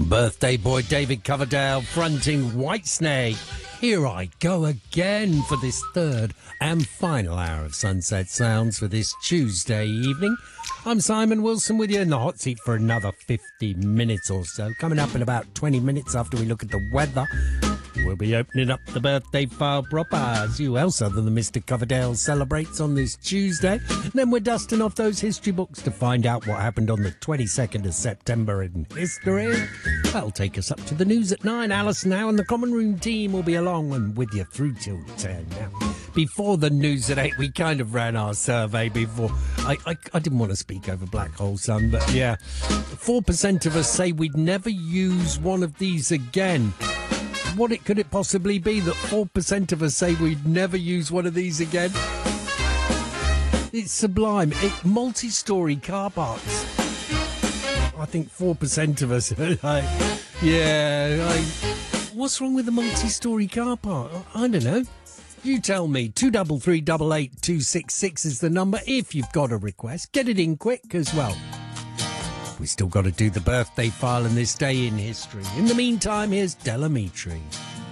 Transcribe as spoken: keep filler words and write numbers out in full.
Birthday boy David Coverdale fronting Whitesnake. Here I go again for this third and final hour of Sunset Sounds for this Tuesday evening. I'm Simon Wilson with you in the hot seat for another fifty minutes or so. Coming up in about twenty minutes after we look at the weather, we'll be opening up the birthday file proper, as who else other than Mister Coverdale celebrates on this Tuesday. And then we're dusting off those history books to find out what happened on the twenty-second of September in history. That'll take us up to the news at nine. Alison Howe and the Common Room team will be along and with you through till ten. Now, before the news at eight, we kind of ran our survey before. I, I, I didn't want to speak over Black Hole Sun, but yeah, four percent of us say we'd never use one of these again. What it could it possibly be that four percent of us say we'd never use one of these again? It's sublime. It, multi-storey car parks. I think four percent of us are like, yeah, like, what's wrong with the multi-storey car park? I don't know. You tell me. Two double three double eight two six six is the number. If you've got a request, get it in quick as well. We still got to do the birthday file in this day in history. In the meantime, here's Del Amitri.